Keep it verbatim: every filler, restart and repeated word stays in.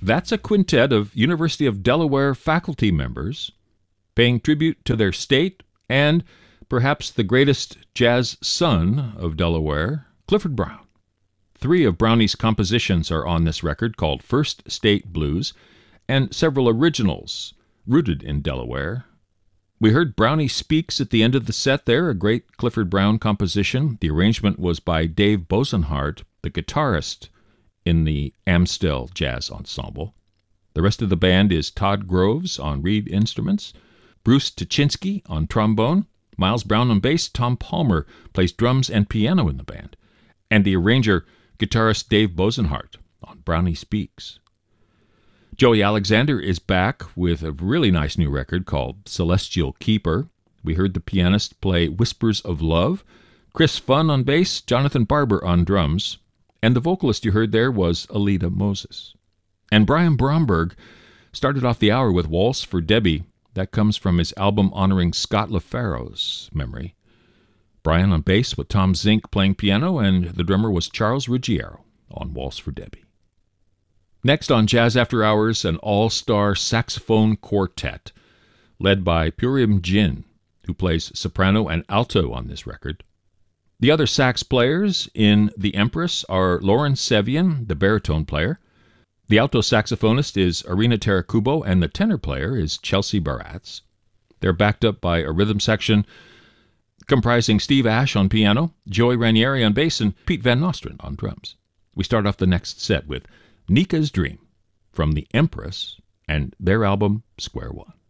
That's a quintet of University of Delaware faculty members paying tribute to their state and perhaps the greatest jazz son of Delaware, Clifford Brown. Three of Brownie's compositions are on this record, called First State Blues, and several originals rooted in Delaware. We heard Brownie Speaks at the end of the set there, a great Clifford Brown composition. The arrangement was by Dave Bosenhart, the guitarist in the Amstel Jazz Ensemble. The rest of the band is Todd Groves on reed instruments, Bruce Tuchinski on trombone, Miles Brown on bass, Tom Palmer plays drums and piano in the band, and the arranger, guitarist Dave Bosenhart on Brownie Speaks. Joey Alexander is back with a really nice new record called Celestial Keeper. We heard the pianist play Whispers of Love, Chris Funn on bass, Jonathan Barber on drums, and the vocalist you heard there was Alida Moses. And Brian Bromberg started off the hour with Waltz for Debbie. That comes from his album honoring Scott LaFaro's memory. Brian on bass with Tom Zink playing piano, and the drummer was Charles Ruggiero on Waltz for Debbie. Next on Jazz After Hours, an all-star saxophone quartet led by Purim Jin, who plays soprano and alto on this record. The other sax players in The Empress are Lauren Sevian, the baritone player. The alto saxophonist is Arina Tarakubo, and the tenor player is Chelsea Baratz. They're backed up by a rhythm section comprising Steve Ash on piano, Joey Ranieri on bass, and Pete Van Nostrand on drums. We start off the next set with Nika's Dream from The Empress and their album Square One.